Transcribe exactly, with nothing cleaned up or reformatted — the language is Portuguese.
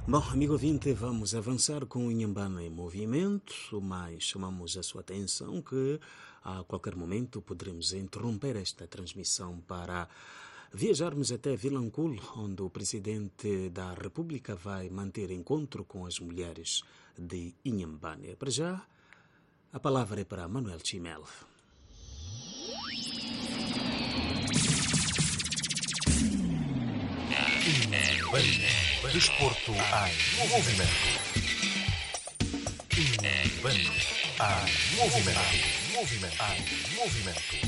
Bom, amigo ouvinte, vamos avançar com o Inhambane em movimento, mas chamamos a sua atenção que a qualquer momento poderemos interromper esta transmissão para viajarmos até Vilanculo, onde o Presidente da República vai manter encontro com as mulheres de Inhambane. Para já, a palavra é para Manuel Chimel. Inhambane, desporto em movimento. Inhambane, em movimento. Movimento, em movimento.